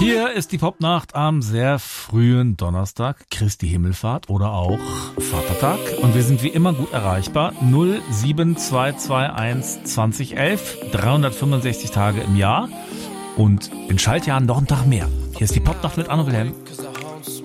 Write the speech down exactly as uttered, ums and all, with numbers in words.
Hier ist die Popnacht am sehr frühen Donnerstag, Christi Himmelfahrt oder auch Vatertag. Und wir sind wie immer gut erreichbar. null sieben zwei zwei eins zwanzig elf, dreihundertfünfundsechzig Tage im Jahr und in Schaltjahren noch einen Tag mehr. Hier ist die Popnacht mit Arno Wilhelm.